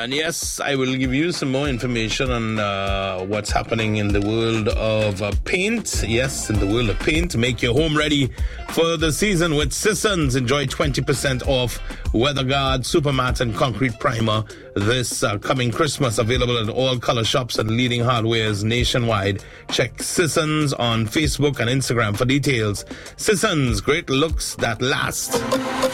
And yes, I will give you some more information on what's happening in the world of paint. Yes, in the world of paint. Make your home ready for the season with Sissons. Enjoy 20% off WeatherGuard Supermat and Concrete Primer this coming Christmas. Available at all color shops and leading hardwares nationwide. Check Sissons on Facebook and Instagram for details. Sissons, great looks that last.